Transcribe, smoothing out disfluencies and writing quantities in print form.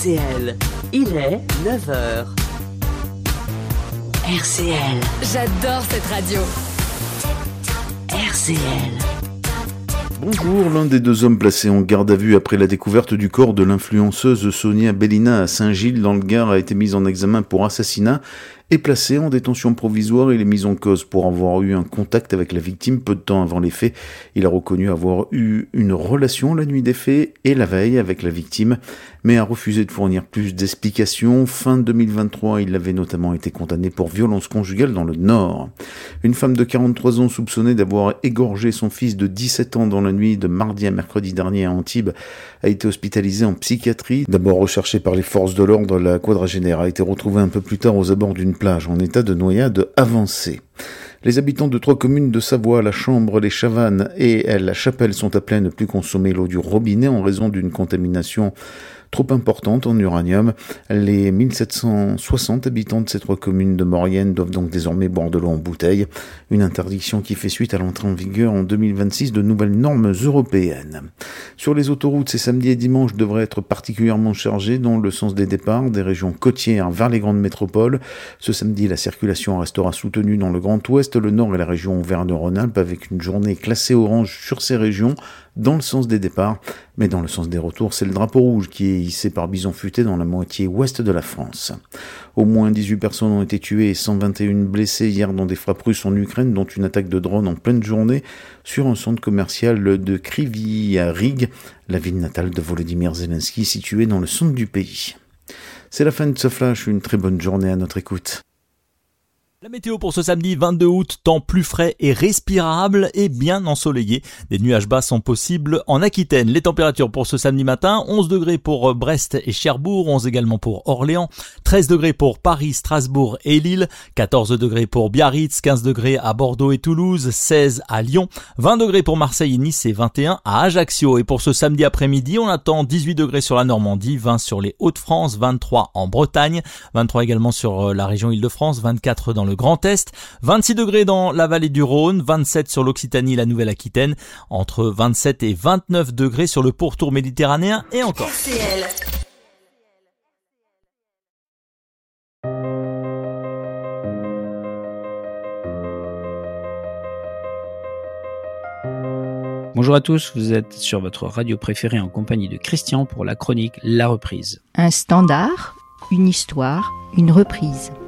RCL, il est 9h. RCL. J'adore cette radio. RCL. Bonjour, l'un des deux hommes placés en garde à vue après la découverte du corps de l'influenceuse Sonia Bellina à Saint-Gilles dans le Gard a été mis en examen pour assassinat et placé en détention provisoire. Il est mis en cause pour avoir eu un contact avec la victime peu de temps avant les faits. Il a reconnu avoir eu une relation la nuit des faits et la veille avec la victime, mais a refusé de fournir plus d'explications. Fin 2023, il avait notamment été condamné pour violence conjugale dans le Nord. Une femme de 43 ans soupçonnée d'avoir égorgé son fils de 17 ans dans la nuit de mardi à mercredi dernier à Antibes a été hospitalisée en psychiatrie. D'abord recherchée par les forces de l'ordre, la quadragénaire a été retrouvée un peu plus tard aux abords d'une plage en état de noyade avancée. Les habitants de 3 communes de Savoie, la Chambre, les Chavannes et la Chapelle sont appelés à ne plus consommer l'eau du robinet en raison d'une contamination trop importante en uranium. Les 1760 habitants de ces 3 communes de Maurienne doivent donc désormais boire de l'eau en bouteille. Une interdiction qui fait suite à l'entrée en vigueur en 2026 de nouvelles normes européennes. Sur les autoroutes, ces samedis et dimanches devraient être particulièrement chargés dans le sens des départs des régions côtières vers les grandes métropoles. Ce samedi, la circulation restera soutenue dans le Grand Ouest, le Nord et la région Auvergne-Rhône-Alpes avec une journée classée orange sur ces régions dans le sens des départs, mais dans le sens des retours, c'est le drapeau rouge qui est hissé par Bison Futé dans la moitié ouest de la France. Au moins 18 personnes ont été tuées et 121 blessées hier dans des frappes russes en Ukraine, dont une attaque de drone en pleine journée sur un centre commercial de Kryvyi Rih, la ville natale de Volodymyr Zelensky, située dans le centre du pays. C'est la fin de ce flash, une très bonne journée à notre écoute. La météo pour ce samedi 22 août, temps plus frais et respirable et bien ensoleillé. Des nuages bas sont possibles en Aquitaine. Les températures pour ce samedi matin, 11 degrés pour Brest et Cherbourg, 11 également pour Orléans, 13 degrés pour Paris, Strasbourg et Lille, 14 degrés pour Biarritz, 15 degrés à Bordeaux et Toulouse, 16 à Lyon, 20 degrés pour Marseille et Nice et 21 à Ajaccio. Et pour ce samedi après-midi, on attend 18 degrés sur la Normandie, 20 sur les Hauts-de-France, 23 en Bretagne, 23 également sur la région Île-de-France, 24 dans le Grand Est, 26 degrés dans la vallée du Rhône, 27 sur l'Occitanie et la Nouvelle-Aquitaine, entre 27 et 29 degrés sur le pourtour méditerranéen et encore. RCL. Bonjour à tous, vous êtes sur votre radio préférée en compagnie de Christian pour la chronique La Reprise. Un standard, une histoire, une reprise.